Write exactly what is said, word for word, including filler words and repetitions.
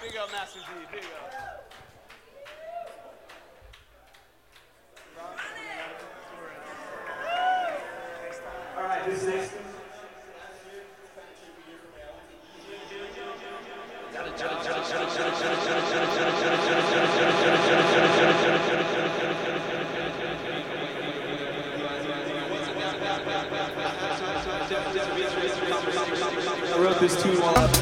Big up, Master G. Big up. All right, this next. I wrote this tune while I